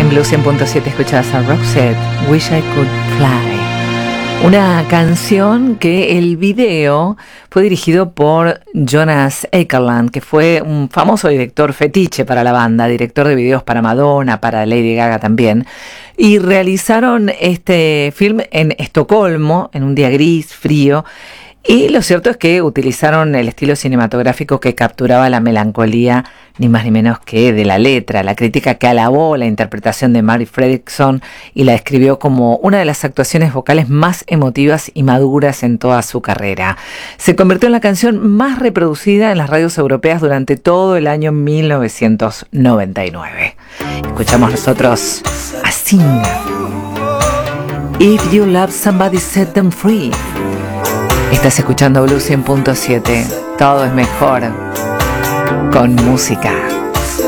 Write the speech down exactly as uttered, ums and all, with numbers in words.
En Blue cien punto siete escuchás a Roxette, Wish I Could Fly. Una canción que el video fue dirigido por Jonas Åkerlund, que fue un famoso director fetiche para la banda, director de videos para Madonna, para Lady Gaga también. Y realizaron este film en Estocolmo, en un día gris, frío. Y lo cierto es que utilizaron el estilo cinematográfico que capturaba la melancolía, ni más ni menos que de la letra. La crítica que alabó la interpretación de Mary Fredriksson y la describió como una de las actuaciones vocales más emotivas y maduras en toda su carrera. Se convirtió en la canción más reproducida en las radios europeas durante todo el año mil novecientos noventa y nueve. Escuchamos nosotros a Sing. If you love somebody, set them free. Estás escuchando Blue cien punto siete. Todo es mejor con música.